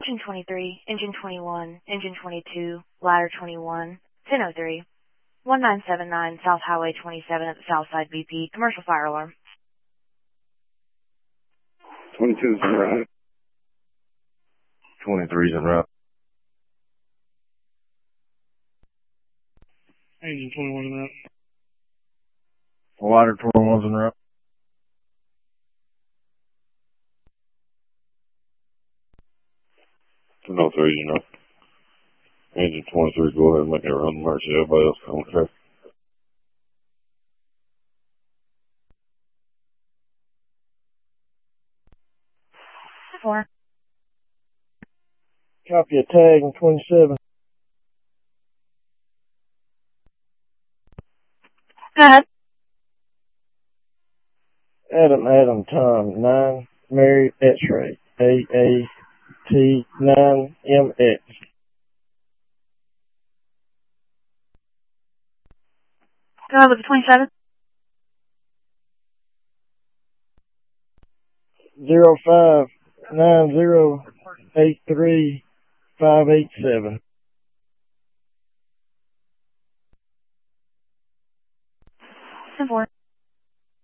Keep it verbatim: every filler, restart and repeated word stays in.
Engine twenty-three, engine twenty-one, engine twenty-two, ladder twenty-one, ten oh three, one nine seven nine South Highway twenty-seven at the Southside B P, commercial fire alarm. twenty-two's en route. twenty-three's en route. Engine twenty-one en route. Ladder twenty-one's en route. ten oh three's en route. Engine twenty-three, go ahead and make it run mercy. Everybody else come clear. Four. Copy a tag in twenty-seven. Go ahead. Adam, Adam, Tom, nine, Mary, X-ray, A A T, nine, M X. Go ahead with the twenty-seven. Zero five nine zero eight three five eight seven. ten four.